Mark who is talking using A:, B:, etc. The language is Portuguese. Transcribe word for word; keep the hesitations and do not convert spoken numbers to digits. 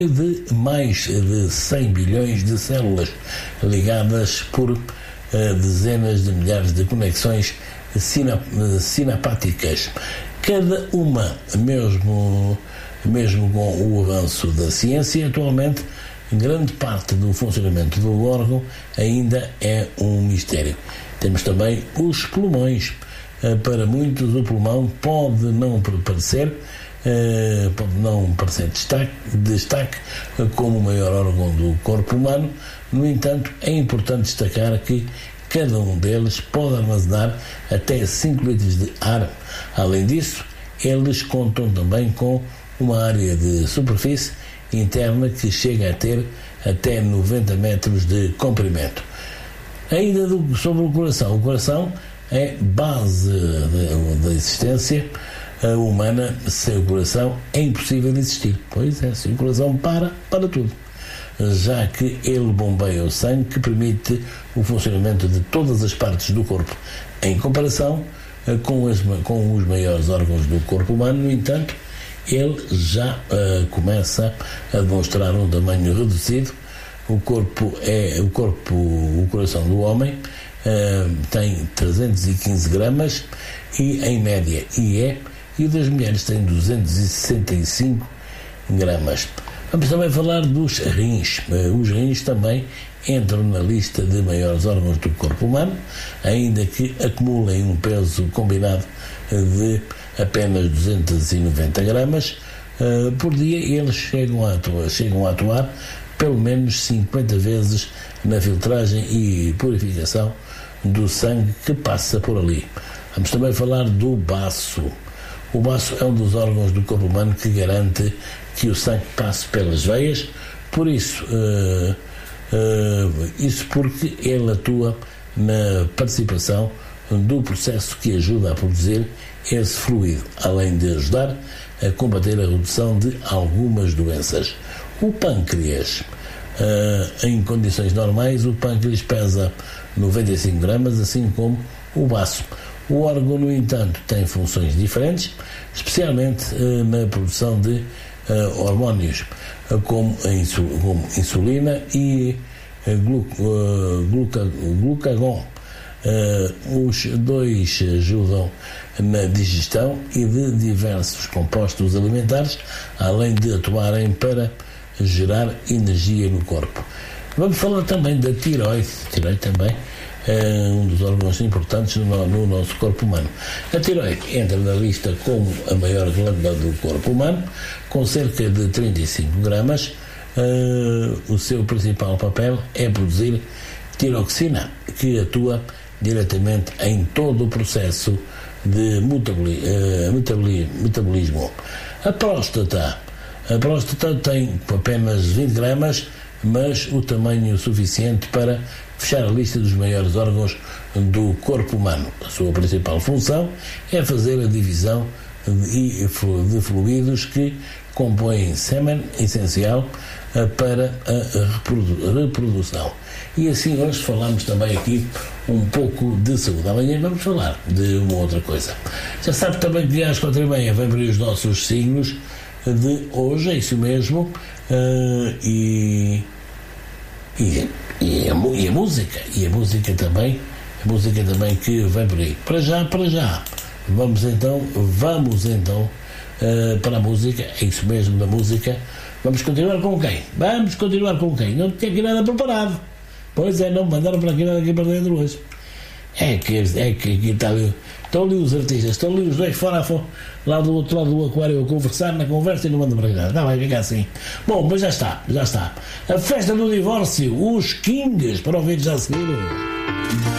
A: de mais de cem bilhões de células ligadas por uh, dezenas de milhares de conexões sinap sinapáticas. Cada uma, mesmo, mesmo com o avanço da ciência, atualmente grande parte do funcionamento do órgão ainda é um mistério. Temos também os pulmões. Uh, para muitos o pulmão pode não parecer Uh, pode não parecer destaque, destaque uh, como o maior órgão do corpo humano. No entanto, é importante destacar que cada um deles pode armazenar até cinco litros de ar. Além disso, eles contam também com uma área de superfície interna que chega a ter até noventa metros de comprimento. Ainda do, sobre o coração. O coração é base da existência humana. Sem o coração é impossível existir. Pois é, se o coração para, para tudo, já que ele bombeia o sangue que permite o funcionamento de todas as partes do corpo. Em comparação com, as, com os maiores órgãos do corpo humano, no entanto, ele já uh, começa a demonstrar um tamanho reduzido. O corpo é o corpo, o coração do homem uh, tem trezentos e quinze gramas e em média e é e o das mulheres tem duzentos e sessenta e cinco gramas. Vamos também falar dos rins. Os rins também entram na lista de maiores órgãos do corpo humano, ainda que acumulem um peso combinado de apenas duzentos e noventa gramas por dia. Eles chegam a atuar, chegam a atuar pelo menos cinquenta vezes na filtragem e purificação do sangue que passa por ali. Vamos também falar do baço. O baço é um dos órgãos do corpo humano que garante que o sangue passe pelas veias, por isso, uh, uh, isso porque ele atua na participação do processo que ajuda a produzir esse fluido, além de ajudar a combater a redução de algumas doenças. O pâncreas, uh, em condições normais, o pâncreas pesa noventa e cinco gramas, assim como o baço. O órgão, no entanto, tem funções diferentes, especialmente uh, na produção de uh, hormônios, uh, como, a insul como insulina e uh, glu uh, gluca glucagon. Uh, os dois ajudam na digestão e de diversos compostos alimentares, além de atuarem para gerar energia no corpo. Vamos falar também da tireoide. A tireoide também é um dos órgãos importantes no, no nosso corpo humano. A tireoide entra na lista como a maior glândula do corpo humano, com cerca de trinta e cinco gramas. Uh, o seu principal papel é produzir tiroxina, que atua diretamente em todo o processo de metaboli uh, metaboli metabolismo. A próstata. A próstata tem apenas vinte gramas, mas o tamanho suficiente para fechar a lista dos maiores órgãos do corpo humano. A sua principal função é fazer a divisão de, de fluidos que compõem sêmen, essencial para a reprodu reprodução. E assim hoje falamos também aqui um pouco de saúde. Amanhã vamos falar de uma outra coisa. Já sabe também que às quatro e meia vem abrir os nossos signos de hoje, é isso mesmo, uh, e, e, e, a, e a música, e a música também, a música também que vem por aí. Para já, para já, vamos então, vamos então uh, para a música, é isso mesmo, da música. Vamos continuar com quem? Vamos continuar com quem? Não tinha aqui nada preparado. Pois é, não mandaram para aqui nada aqui para dentro hoje. É que, é que aqui está ali, estão ali os artistas, estão ali os dois fora, fora, lá do outro lado do aquário a conversar na conversa e não mandam para cá. Não, vai ficar assim. Bom, mas já está, já está. A festa do divórcio, os Kings, para ouvir já a seguir.